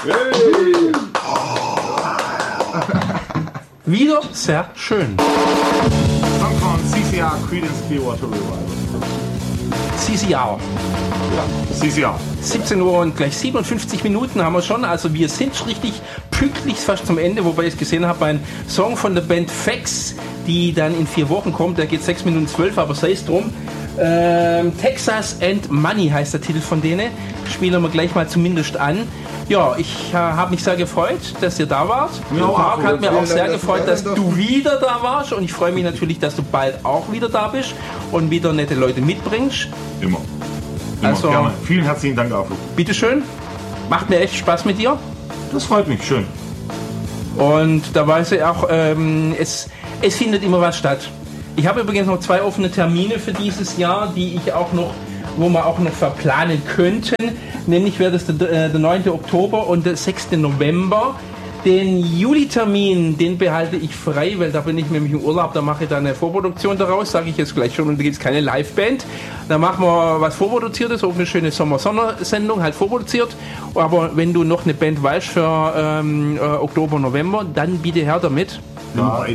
Hey. Wieder sehr schön. Song von CCR, Creedence Clearwater Revival. CCR. Ja, CCR. 17 Uhr und gleich 57 Minuten haben wir schon. Also wir sind richtig pünktlich fast zum Ende, wobei ich gesehen habe, ein Song von der Band Fax, die dann in 4 Wochen kommt. Der geht 6 Minuten 12, aber sei es drum. Texas and Money heißt der Titel von denen. Spielen wir gleich mal zumindest an. Ja, ich habe mich sehr gefreut, dass ihr da wart. Ja, Marc hat mir auch sehr dass gefreut, du dass da du wieder da warst. Und ich freue mich natürlich, dass du bald auch wieder da bist und wieder nette Leute mitbringst. Immer. Also- Gerne. Vielen herzlichen Dank, Afu. Bitteschön. Macht mir echt Spaß mit dir. Das freut mich, schön. Und da weiß ich auch, es findet immer was statt. Ich habe übrigens noch 2 offene Termine für dieses Jahr, die ich auch noch, wo wir auch noch verplanen könnten. Nämlich wäre das der 9. Oktober und der 6. November. Den Juli-Termin, den behalte ich frei, weil da bin ich nämlich im Urlaub, da mache ich dann eine Vorproduktion daraus, sage ich jetzt gleich schon, und da gibt es keine Liveband. Da machen wir was Vorproduziertes, auch eine schöne Sommer-Sonner-Sendung, halt vorproduziert. Aber wenn du noch eine Band weißt für Oktober, November, dann bitte her damit. Da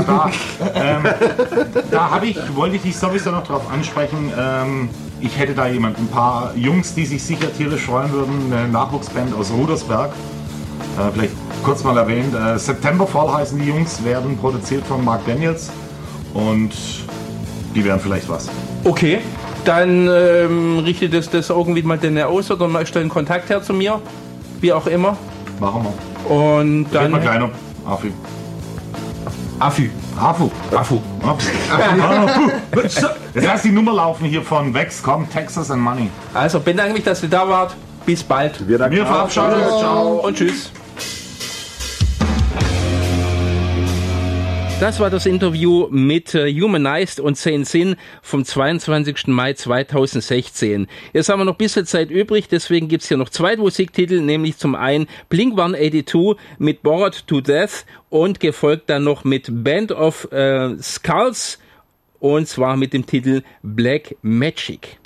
wollte ich dich sowieso noch drauf ansprechen. Ich hätte da ein paar Jungs, die sich sicher tierisch freuen würden. Eine Nachwuchsband aus Rudersberg. Vielleicht kurz mal erwähnt. September Fall heißen die Jungs, werden produziert von Mark Daniels. Und die wären vielleicht was. Okay, dann richtet das irgendwie mal denn aus oder mal stellen Kontakt her zu mir, wie auch immer. Machen wir. Und Dann dann mal kleiner. Afu. Afü. Afu. Afu. Jetzt heißt die Nummer laufen hier von Vex, komm, Texas and Money. Also bedanke mich, dass ihr da wart. Bis bald. Wir verabschieden uns. Ciao. Und tschüss. Das war das Interview mit Humanized und Saint Sin vom 22. Mai 2016. Jetzt haben wir noch ein bisschen Zeit übrig, deswegen gibt's hier noch 2 Musiktitel, nämlich zum einen Blink-182 mit Bored to Death und gefolgt dann noch mit Band of Skulls und zwar mit dem Titel Black Magic.